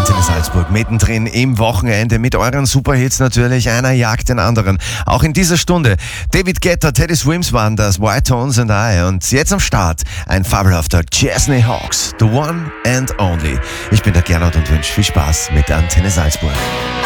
Antenne Salzburg, mittendrin im Wochenende mit euren Superhits natürlich, einer jagt den anderen. Auch in dieser Stunde David Guetta, Teddy Swims waren das, White Tones and I. Und jetzt am Start ein fabelhafter Chesney Hawkes, The One and Only. Ich bin der Gernot und wünsche viel Spaß mit der Antenne Salzburg.